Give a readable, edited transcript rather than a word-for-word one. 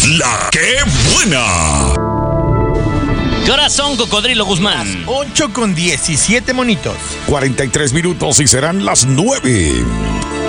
La que buena. Corazón Cocodrilo Guzmán. 8:17 monitos. 43 minutos y serán las 9.